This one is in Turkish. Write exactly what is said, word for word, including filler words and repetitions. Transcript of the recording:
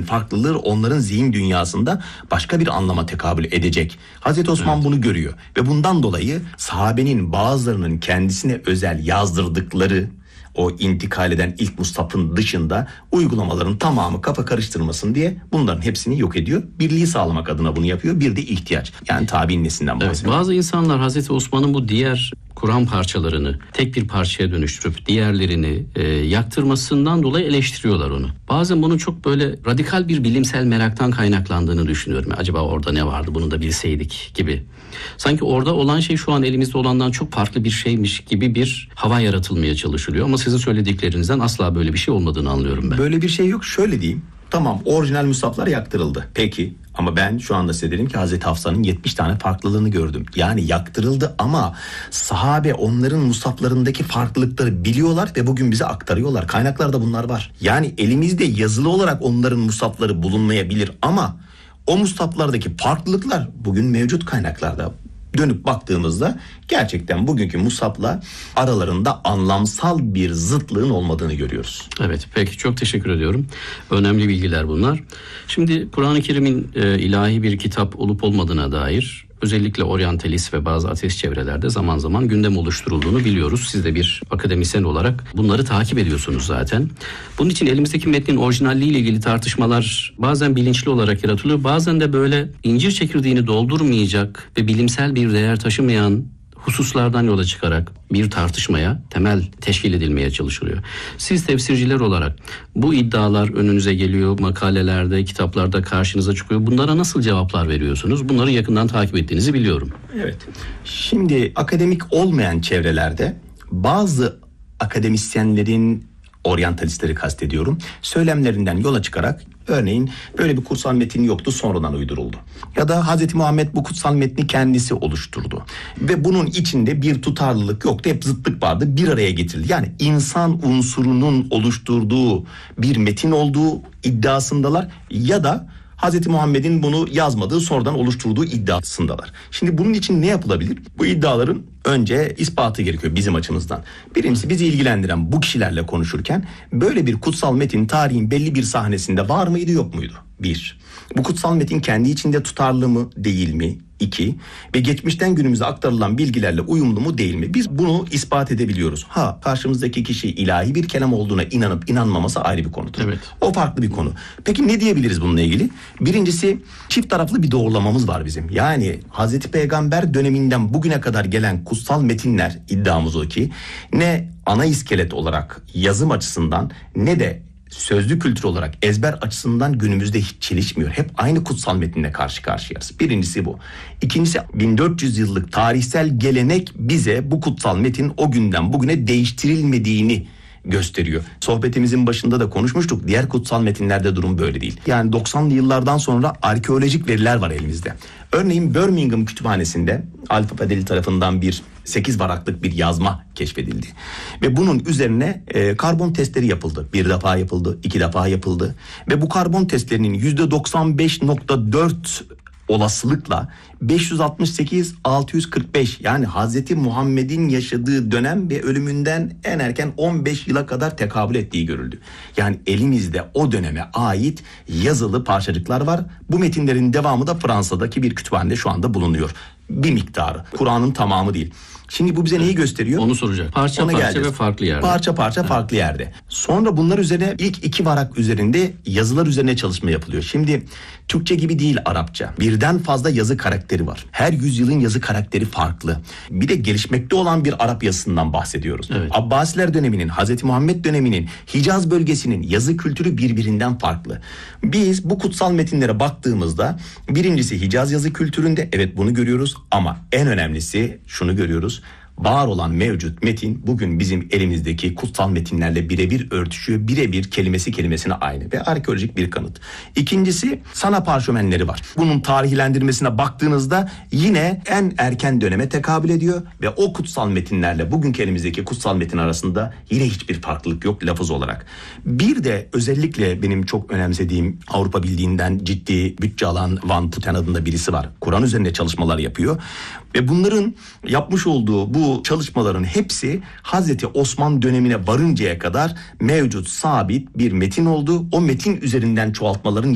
farklılığı onların zihin dünyasında başka bir anlama tekabül edecek. Hazreti Osman evet. bunu görüyor ve bundan dolayı sahabenin bazılarının kendisine özel yazdırdıkları o intikal eden ilk mushafın dışında uygulamaların tamamı kafa karıştırmasın diye bunların hepsini yok ediyor. Birliği sağlamak adına bunu yapıyor. Bir de ihtiyaç. Yani tabi'in neslinden bahsediyor. Evet, bazı insanlar Hazreti Osman'ın bu diğer Kur'an parçalarını tek bir parçaya dönüştürüp diğerlerini e, yaktırmasından dolayı eleştiriyorlar onu. Bazen bunun çok böyle radikal bir bilimsel meraktan kaynaklandığını düşünüyorum. Acaba orada ne vardı, bunu da bilseydik gibi. Sanki orada olan şey şu an elimizde olandan çok farklı bir şeymiş gibi bir hava yaratılmaya çalışılıyor. Ama sizin söylediklerinizden asla böyle bir şey olmadığını anlıyorum ben. Böyle bir şey yok. Şöyle diyeyim. Tamam, orijinal mushaflar yaktırıldı. Peki ama ben şu anda size dedim ki Hazreti Hafsa'nın yetmiş tane farklılığını gördüm. Yani yaktırıldı ama sahabe onların mushaflarındaki farklılıkları biliyorlar ve bugün bize aktarıyorlar. Kaynaklarda bunlar var. Yani elimizde yazılı olarak onların mushafları bulunmayabilir ama o mushaflardaki farklılıklar bugün mevcut kaynaklarda. Dönüp baktığımızda gerçekten bugünkü mushafla aralarında anlamsal bir zıtlığın olmadığını görüyoruz. Evet, peki, çok teşekkür ediyorum. Önemli bilgiler bunlar. Şimdi Kur'an-ı Kerim'in e, ilahi bir kitap olup olmadığına dair özellikle oryantalist ve bazı ateist çevrelerde zaman zaman gündem oluşturulduğunu biliyoruz. Siz de bir akademisyen olarak bunları takip ediyorsunuz zaten. Bunun için elimizdeki metnin orijinalliği ile ilgili tartışmalar bazen bilinçli olarak yaratılıyor. Bazen de böyle incir çekirdeğini doldurmayacak ve bilimsel bir değer taşımayan hususlardan yola çıkarak bir tartışmaya temel teşkil edilmeye çalışılıyor. Siz tefsirciler olarak bu iddialar önünüze geliyor, makalelerde, kitaplarda karşınıza çıkıyor. Bunlara nasıl cevaplar veriyorsunuz? Bunları yakından takip ettiğinizi biliyorum. Evet. Şimdi akademik olmayan çevrelerde bazı akademisyenlerin, oryantalistleri kastediyorum, söylemlerinden yola çıkarak örneğin böyle bir kutsal metin yoktu, sonradan uyduruldu. Ya da Hazreti Muhammed bu kutsal metni kendisi oluşturdu. Ve bunun içinde bir tutarlılık yoktu, hep zıtlık vardı, bir araya getirildi. Yani insan unsurunun oluşturduğu bir metin olduğu iddiasındalar ya da Hazreti Muhammed'in bunu yazmadığı, sonradan oluşturduğu iddiasındalar. Şimdi bunun için ne yapılabilir? Bu iddiaların önce ispatı gerekiyor bizim açımızdan. Birincisi, bizi ilgilendiren bu kişilerle konuşurken böyle bir kutsal metin tarihin belli bir sahnesinde var mıydı, yok muydu? Bir. Bu kutsal metin kendi içinde tutarlı mı, değil mi? İki. Ve geçmişten günümüze aktarılan bilgilerle uyumlu mu, değil mi? Biz bunu ispat edebiliyoruz. Ha, karşımızdaki kişi ilahi bir kelam olduğuna inanıp inanmaması ayrı bir konudur. Evet. O farklı bir konu. Peki ne diyebiliriz bununla ilgili? Birincisi, çift taraflı bir doğrulamamız var bizim. Yani Hazreti Peygamber döneminden bugüne kadar gelen kutsal metinler, iddiamız o ki ne ana iskelet olarak yazım açısından ne de sözlü kültür olarak ezber açısından günümüzde hiç çelişmiyor. Hep aynı kutsal metinle karşı karşıyayız. Birincisi bu. İkincisi, bin dört yüz yıllık tarihsel gelenek bize bu kutsal metin o günden bugüne değiştirilmediğini gösteriyor. Sohbetimizin başında da konuşmuştuk. Diğer kutsal metinlerde durum böyle değil. Yani doksanlı yıllardan sonra arkeolojik veriler var elimizde. Örneğin Birmingham Kütüphanesi'nde Alfa Fadeli tarafından bir sekiz varaklık bir yazma keşfedildi. Ve bunun üzerine e, karbon testleri yapıldı. Bir defa yapıldı, iki defa yapıldı. Ve bu karbon testlerinin yüzde doksan beş nokta dört olasılıkla beş yüz altmış sekiz altı yüz kırk beş, yani Hazreti Muhammed'in yaşadığı dönem ve ölümünden en erken on beş yıla kadar tekabül ettiği görüldü. Yani elimizde o döneme ait yazılı parçacıklar var. Bu metinlerin devamı da Fransa'daki bir kütüphanede şu anda bulunuyor. Bir miktarı. Kur'an'ın tamamı değil. Şimdi bu bize neyi gösteriyor? Onu soracak. Parça Ona parça geleceğiz. Ve farklı yerde. Parça parça evet. farklı yerde. Sonra bunlar üzerine ilk iki varak üzerinde yazılar üzerine çalışma yapılıyor. Şimdi Türkçe gibi değil Arapça. Birden fazla yazı karakteri var. Her yüzyılın yazı karakteri farklı. Bir de gelişmekte olan bir Arap yazısından bahsediyoruz. Evet. Abbasiler döneminin, Hazreti Muhammed döneminin, Hicaz bölgesinin yazı kültürü birbirinden farklı. Biz bu kutsal metinlere baktığımızda birincisi Hicaz yazı kültüründe, evet bunu görüyoruz, ama en önemlisi şunu görüyoruz. Var olan mevcut metin bugün bizim elimizdeki kutsal metinlerle birebir örtüşüyor. Birebir, kelimesi kelimesine aynı ve arkeolojik bir kanıt. İkincisi, sana parşömenleri var. Bunun tarihlendirmesine baktığınızda yine en erken döneme tekabül ediyor ve o kutsal metinlerle bugünkü elimizdeki kutsal metin arasında yine hiçbir farklılık yok lafız olarak. Bir de özellikle benim çok önemsediğim, Avrupa Birliği'nden ciddi bütçe alan Van Putten adında birisi var. Kur'an üzerine çalışmalar yapıyor. Ve bunların yapmış olduğu bu çalışmaların hepsi Hazreti Osman dönemine varıncaya kadar mevcut sabit bir metin oldu. O metin üzerinden çoğaltmaların